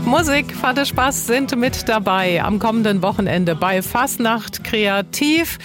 Musik, Vater Spaß sind mit dabei am kommenden Wochenende bei Fasnacht Kreativ.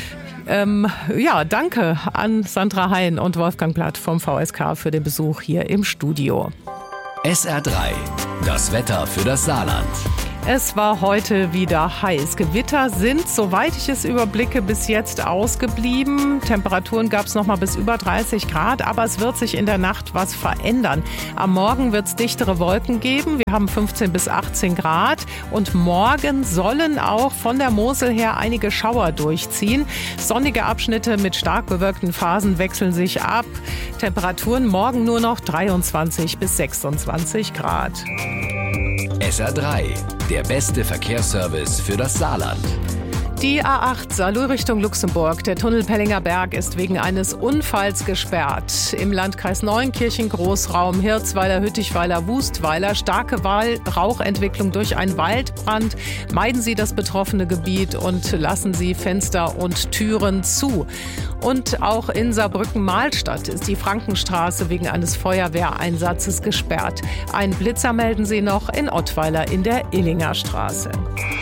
Danke an Sandra Hein und Wolfgang Platt vom VSK für den Besuch hier im Studio. SR3, das Wetter für das Saarland. Es war heute wieder heiß. Gewitter sind, soweit ich es überblicke, bis jetzt ausgeblieben. Temperaturen gab es noch mal bis über 30 Grad, aber es wird sich in der Nacht was verändern. Am Morgen wird es dichtere Wolken geben. Wir haben 15 bis 18 Grad und morgen sollen auch von der Mosel her einige Schauer durchziehen. Sonnige Abschnitte mit stark bewölkten Phasen wechseln sich ab. Temperaturen morgen nur noch 23 bis 26 Grad. SR3, der beste Verkehrsservice für das Saarland. Die A8 Saarlouis Richtung Luxemburg. Der Tunnel Pellinger Berg ist wegen eines Unfalls gesperrt. Im Landkreis Neunkirchen Großraum Hirzweiler, Hüttichweiler, Wustweiler. Starke Rauchentwicklung durch einen Waldbrand. Meiden Sie das betroffene Gebiet und lassen Sie Fenster und Türen zu. Und auch in Saarbrücken-Mahlstadt ist die Frankenstraße wegen eines Feuerwehreinsatzes gesperrt. Einen Blitzer melden Sie noch in Ottweiler in der Illinger Straße.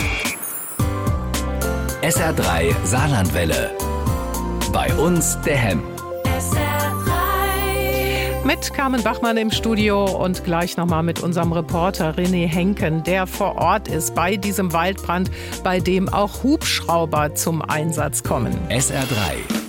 SR3 Saarlandwelle. Bei uns der Hemm. Mit Carmen Bachmann im Studio und gleich nochmal mit unserem Reporter René Henken, der vor Ort ist bei diesem Waldbrand, bei dem auch Hubschrauber zum Einsatz kommen. SR3